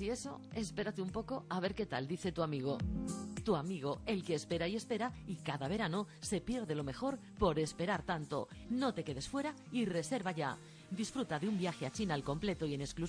y eso, espérate un poco a ver qué tal, dice tu amigo. Tu amigo, el que espera y espera, y cada verano se pierde lo mejor por esperar tanto. No te quedes fuera y reserva ya. Disfruta de un viaje a China al completo y en exclusiva